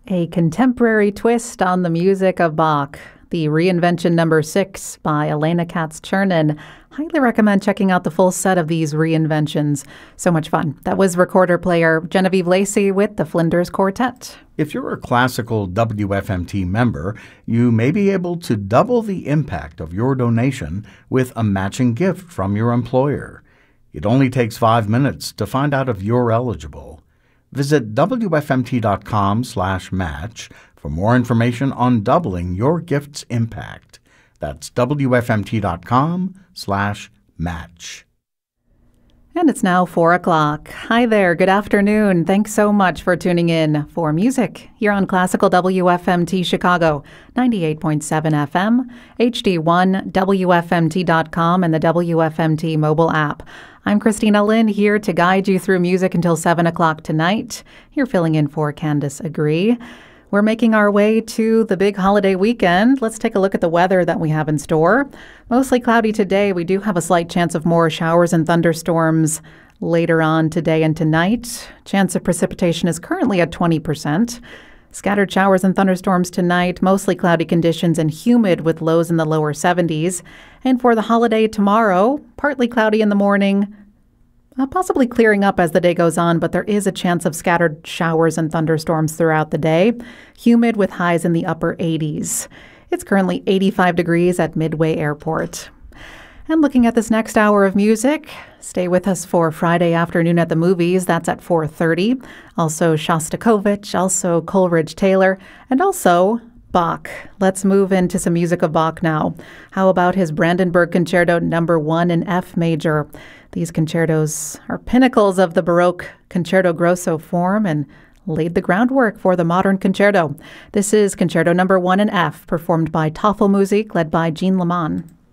A contemporary twist on the music of Bach. The Reinvention Number 6 by Elena Katz-Chernin. Highly recommend checking out the full set of these reinventions. So much fun. That was recorder-player Genevieve Lacey with the Flinders Quartet. If you're a classical WFMT member, you may be able to double the impact of your donation with a matching gift from your employer. It only takes 5 minutes to find out if you're eligible. Visit WFMT.com/match for more information on doubling your gift's impact. That's WFMT.com/match. And it's now 4 o'clock. Hi there. Good afternoon. Thanks so much for tuning in for music here on Classical WFMT Chicago, 98.7 FM, HD1, WFMT.com, and the WFMT mobile app. I'm Christina Lynn here to guide you through music until 7 o'clock tonight. You're filling in for Candace Agree. We're making our way to the big holiday weekend. Let's take a look at the weather that we have in store. Mostly cloudy today. We do have a slight chance of more showers and thunderstorms later on today and tonight. Chance of precipitation is currently at 20%. Scattered showers and thunderstorms tonight, mostly cloudy conditions and humid with lows in the lower 70s. And for the holiday tomorrow, partly cloudy in the morning, possibly clearing up as the day goes on, but there is a chance of scattered showers and thunderstorms throughout the day. Humid with highs in the upper 80s. It's currently 85 degrees at Midway Airport. And looking at this next hour of music, stay with us for Friday Afternoon at the Movies. That's at 4:30. Also Shostakovich, also Coleridge Taylor, and also Bach. Let's move into some music of Bach now. How about his Brandenburg Concerto Number 1 in F major? These concertos are pinnacles of the Baroque concerto grosso form and laid the groundwork for the modern concerto. This is Concerto Number 1 in F, performed by Tafelmusik, led by Jean Leman.